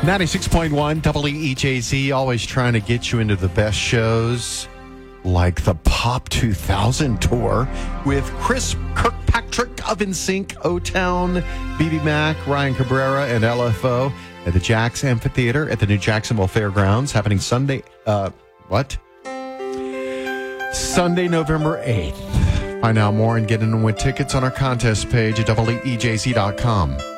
96.1 WEJZ, always trying to get you into the best shows like the Pop 2000 tour with Chris Kirkpatrick of NSYNC, O-Town, BB Mac, Ryan Cabrera, and LFO at the Jax Amphitheater at the New Jacksonville Fairgrounds, happening Sunday, Sunday, November 8th. Find out more and get in and win tickets on our contest page at WEJZ.com.